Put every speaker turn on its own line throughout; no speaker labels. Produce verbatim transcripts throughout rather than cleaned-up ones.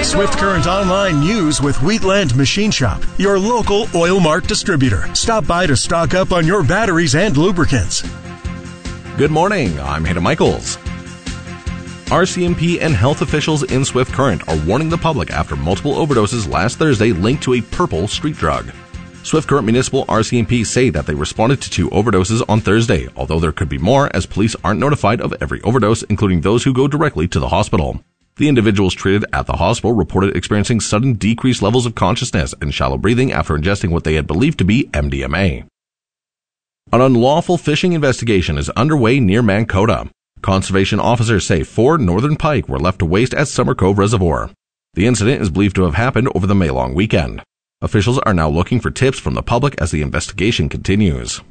Swift Current Online News with Wheatland Machine Shop, your local Oil Mart distributor. Stop by to stock up on your batteries and lubricants.
Good morning, I'm Hayden Michaels. R C M P and health officials in Swift Current are warning the public after multiple overdoses last Thursday linked to a purple street drug. Swift Current Municipal R C M P say that they responded to two overdoses on Thursday, although there could be more as police aren't notified of every overdose, including those who go directly to the hospital. The individuals treated at the hospital reported experiencing sudden decreased levels of consciousness and shallow breathing after ingesting what they had believed to be M D M A. An unlawful fishing investigation is underway near Mankota. Conservation officers say four northern pike were left to waste at Summer Cove Reservoir. The incident is believed to have happened over the May-long weekend. Officials are now looking for tips from the public as the investigation continues.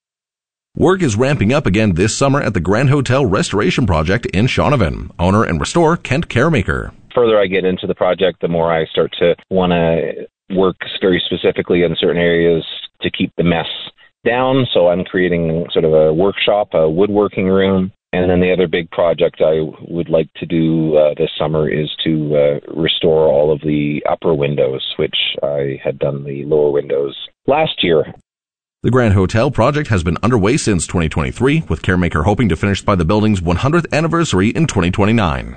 Work is ramping up again this summer at the Grand Hotel Restoration Project in Shaunavon. Owner and restorer Kent Caremaker.
The further I get into the project, the more I start to want to work very specifically in certain areas to keep the mess down. So I'm creating sort of a workshop, a woodworking room. And then the other big project I would like to do uh, this summer is to uh, restore all of the upper windows, which I had done the lower windows last year.
The Grand Hotel project has been underway since twenty twenty-three, with Caremaker hoping to finish by the building's one hundredth anniversary in twenty twenty-nine.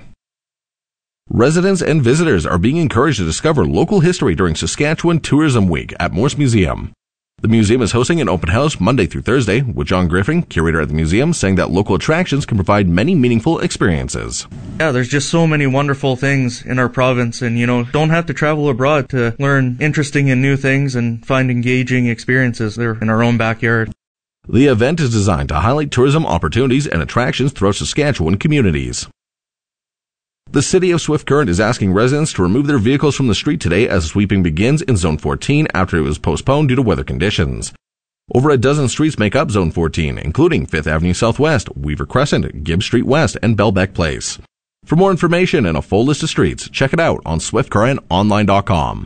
Residents and visitors are being encouraged to discover local history during Saskatchewan Tourism Week at Morse Museum. The museum is hosting an open house Monday through Thursday, with John Griffin, curator at the museum, saying that local attractions can provide many meaningful experiences.
Yeah, there's just so many wonderful things in our province, and, you know, don't have to travel abroad to learn interesting and new things and find engaging experiences there in our own backyard.
The event is designed to highlight tourism opportunities and attractions throughout Saskatchewan communities. The city of Swift Current is asking residents to remove their vehicles from the street today as sweeping begins in Zone fourteen after it was postponed due to weather conditions. Over a dozen streets make up Zone fourteen, including Fifth Avenue Southwest, Weaver Crescent, Gibbs Street West, and Belbeck Place. For more information and a full list of streets, check it out on swift current online dot com.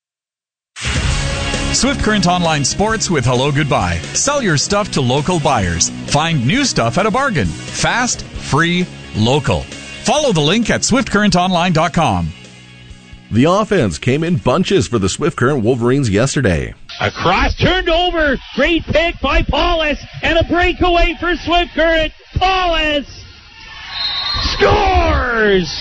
Swift Current Online Sports with Hello Goodbye. Sell your stuff to local buyers. Find new stuff at a bargain. Fast, free, local. Follow the link at swift current online dot com.
The offense came in bunches for the Swift Current Wolverines yesterday.
A cross turned over. Great pick by Paulus. And a breakaway for Swift Current. Paulus scores!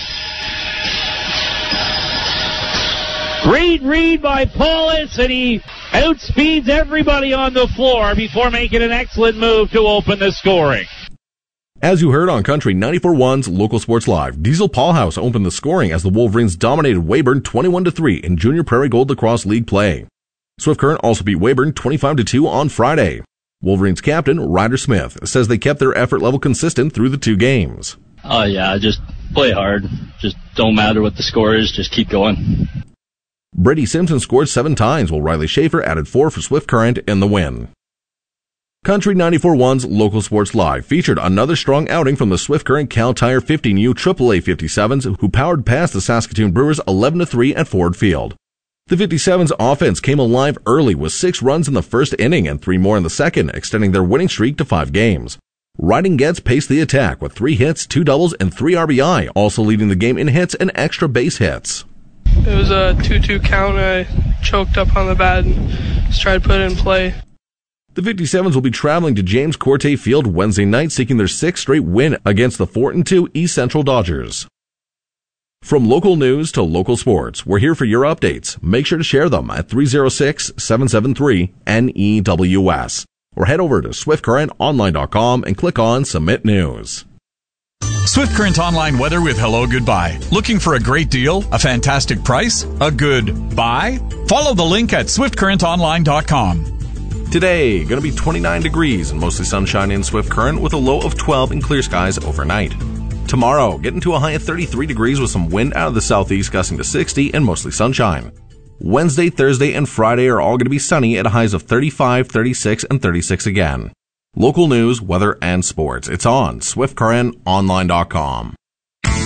Great read by Paulus, and he outspeeds everybody on the floor before making an excellent move to open the scoring.
As you heard on Country ninety-four point one's Local Sports Live, Diesel Paulhouse opened the scoring as the Wolverines dominated Weyburn twenty-one to three in Junior Prairie Gold Lacrosse League play. Swift Current also beat Weyburn twenty-five to two on Friday. Wolverines captain Ryder Smith says they kept their effort level consistent through the two games.
Oh yeah, just play hard. Just don't matter what the score is, just keep going.
Brady Simpson scored seven times while Riley Schaefer added four for Swift Current in the win. Country ninety-four point one's Local Sports Live featured another strong outing from the Swift Current Cal Tire fifteen U triple A fifty-sevens, who powered past the Saskatoon Brewers eleven to three at Ford Field. The fifty-sevens offense came alive early with six runs in the first inning and three more in the second, extending their winning streak to five games. Riding Getz paced the attack with three hits, two doubles, and three R B I, also leading the game in hits and extra base hits.
It was a two two count. I choked up on the bat and just tried to put it in play.
The fifty-sevens will be traveling to James Corte Field Wednesday night seeking their sixth straight win against the four and two East Central Dodgers. From local news to local sports, we're here for your updates. Make sure to share them at three oh six, seven seven three, N E W S or head over to swift current online dot com and click on Submit News.
Swift Current Online weather with Hello Goodbye. Looking for a great deal? A fantastic price? A good buy? Follow the link at swift current online dot com.
Today, going to be twenty-nine degrees and mostly sunshine in Swift Current with a low of twelve and clear skies overnight. Tomorrow, getting to a high of thirty-three degrees with some wind out of the southeast gusting to sixty and mostly sunshine. Wednesday, Thursday, and Friday are all going to be sunny at highs of thirty-five, thirty-six, and thirty-six again. Local news, weather, and sports. It's on swift current online dot com.